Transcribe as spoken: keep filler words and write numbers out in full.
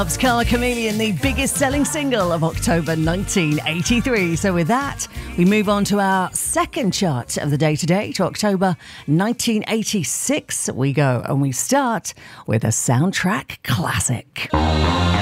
Loves Karma Chameleon, the biggest selling single of October nineteen eighty-three. So with that, we move on to our second chart of the day today, to October nineteen eighty-six we go, and we start with a soundtrack classic.